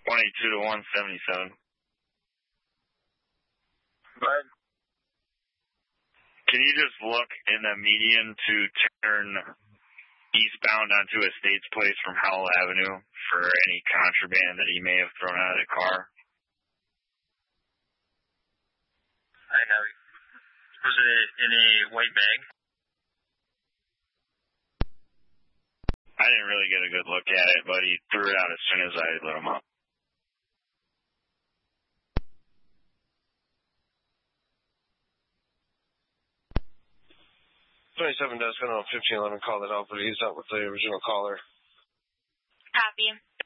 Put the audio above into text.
182 to 177. But can you just look in the median to turn eastbound onto Estates Place from Howell Avenue for any contraband that he may have thrown out of the car? I know. Was it in a white bag? I didn't really get a good look at it, but he threw it out as soon as I lit him up. 27 does go on 1511, call that out, but he's not with the original caller. Copy.